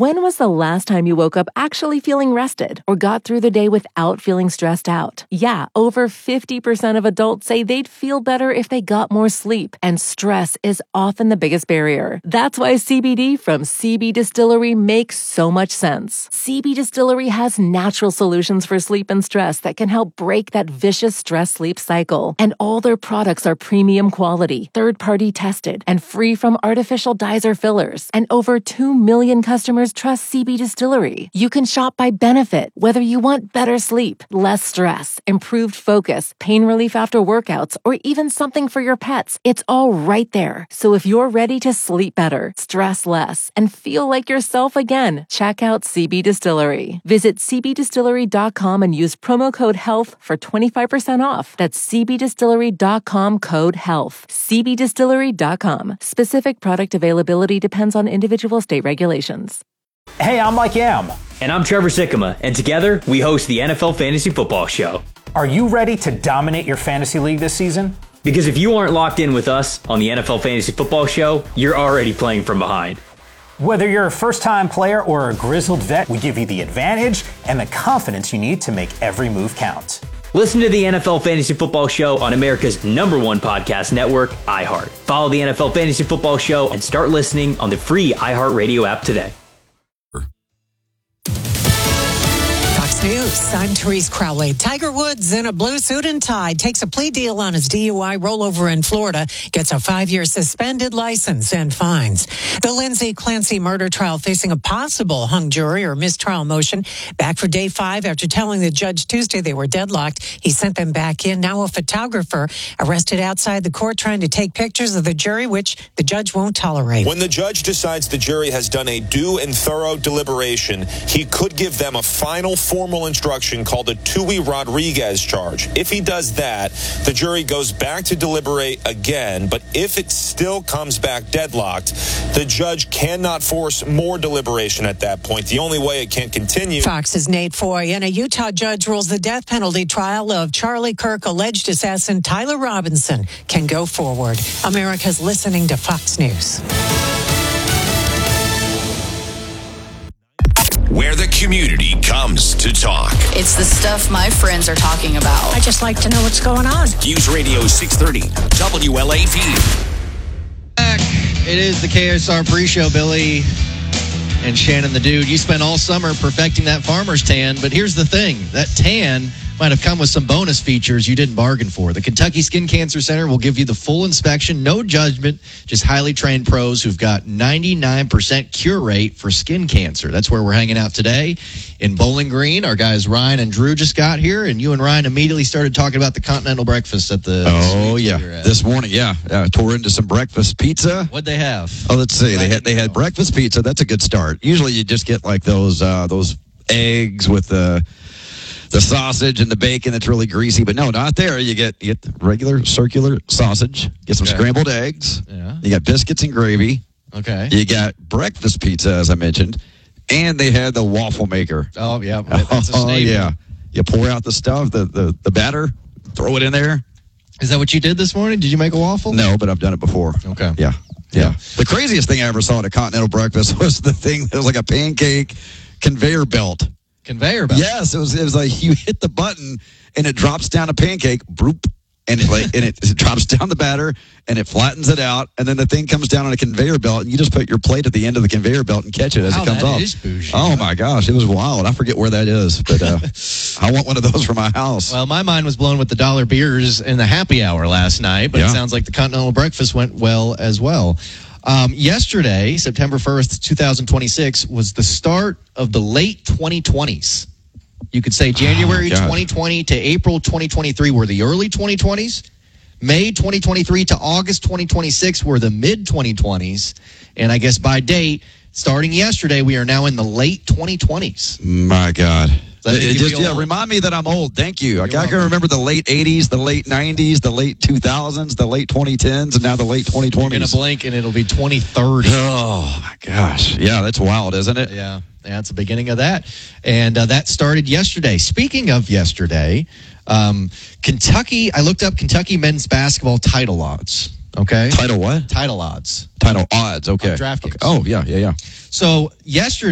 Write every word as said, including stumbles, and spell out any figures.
When was the last time you woke up actually feeling rested or got through the day without feeling stressed out? Yeah, over fifty percent of adults say they'd feel better if they got more sleep, and stress is often the biggest barrier. That's why C B D from C B Distillery makes so much sense. C B Distillery has natural solutions for sleep and stress that can help break that vicious stress-sleep cycle. And all their products are premium quality, third-party tested, and free from artificial dyes or fillers. And over two million customers trust C B Distillery. You can shop by benefit, whether you want better sleep, less stress, improved focus, pain relief after workouts, or even something for your pets. It's all right there. So if you're ready to sleep better, stress less, and feel like yourself again, check out C B Distillery. Visit c b distillery dot com and use promo code HEALTH for twenty-five percent off. That's c b distillery dot com code HEALTH. c b distillery dot com. Specific product availability depends on individual state regulations. Hey, I'm Mike Yam. And I'm Trevor Sikkema, and together we host the N F L Fantasy Football Show. Are you ready to dominate your fantasy league this season? Because if you aren't locked in with us on the N F L Fantasy Football Show, you're already playing from behind. Whether you're a first-time player or a grizzled vet, we give you the advantage and the confidence you need to make every move count. Listen to the N F L Fantasy Football Show on America's number one podcast network, iHeart. Follow the N F L Fantasy Football Show and start listening on the free iHeartRadio app today. News. I'm Therese Crowley. Tiger Woods in a blue suit and tie takes a plea deal on his D U I rollover in Florida, gets a five-year suspended license and fines. The Lindsay Clancy murder trial facing a possible hung jury or mistrial motion. Back for day five after telling the judge Tuesday they were deadlocked. He sent them back in. Now a photographer arrested outside the court trying to take pictures of the jury, which the judge won't tolerate. When the judge decides the jury has done a due and thorough deliberation, he could give them a final formal instruction called a Tui Rodriguez charge. If he does that, the jury goes back to deliberate again, but if it still comes back deadlocked, the judge cannot force more deliberation at that point. The only way it can continue. Fox's Nate Foy and a Utah judge rules the death penalty trial of Charlie Kirk alleged assassin Tyler Robinson can go forward. America's listening to Fox News. Where the community comes to talk. It's the stuff my friends are talking about. I just like to know what's going on. News Radio six thirty, W L A P. It is the K S R pre-show, Billy and Shannon the Dude. You spent all summer perfecting that farmer's tan, but here's the thing. That tan might have come with some bonus features you didn't bargain for. The Kentucky Skin Cancer Center will give you the full inspection, no judgment, just highly trained pros who've got ninety-nine percent cure rate for skin cancer. That's where we're hanging out today in Bowling Green. Our guys Ryan and Drew just got here, and you and Ryan immediately started talking about the continental breakfast at the Oh, yeah. This morning, yeah. Uh, tore into some breakfast pizza. What'd they have? Oh, let's see. They had they had breakfast pizza. That's a good start. Usually you just get like those uh, those eggs with the the sausage and the bacon that's really greasy. But no, not there. You get you get the regular circular sausage. Get some okay. scrambled eggs. Yeah. You got biscuits and gravy. Okay. You got breakfast pizza, as I mentioned. And they had the waffle maker. Oh, yeah. That's a oh, staple. yeah. You pour out the stuff, the, the, the batter, throw it in there. Is that what you did this morning? Did you make a waffle? No, but I've done it before. Okay. Yeah. Yeah. The craziest thing I ever saw at a continental breakfast was the thing that was like a pancake conveyor belt. Conveyor belt? Yes. It was It was like you hit the button and it drops down a pancake, broop, and it like and it, it drops down the batter and it flattens it out, and then the thing comes down on a conveyor belt, and you just put your plate at the end of the conveyor belt and catch it as wow, it comes that off. Is bougie, oh huh? my gosh, it was wild. I forget where that is, but uh, I want one of those for my house. Well, my mind was blown with the dollar beers in the happy hour last night, but yeah. It sounds like the continental breakfast went well as well. Um, yesterday, September first, twenty twenty-six, was the start of the late twenty twenties. You could say January oh, twenty twenty to April twenty twenty-three were the early twenty twenties. May twenty twenty-three to August twenty twenty-six were the mid twenty twenties. And I guess by date, starting yesterday, we are now in the late twenty twenties. My God. It, it just, yeah, remind me that I'm old. Thank you. I, I can remember the late eighties, the late nineties, the late two thousands, the late twenty tens, and now the late twenty twenties. You're going to blink and it'll be twenty thirty. Oh, my gosh. Yeah, that's wild, isn't it? Yeah, that's the beginning of that. And uh, that started yesterday. Speaking of yesterday, um, Kentucky, I looked up Kentucky men's basketball title odds. Okay? Title what? Title odds. Title odds, okay. DraftKings. Okay. Oh, yeah, yeah, yeah. So yesterday,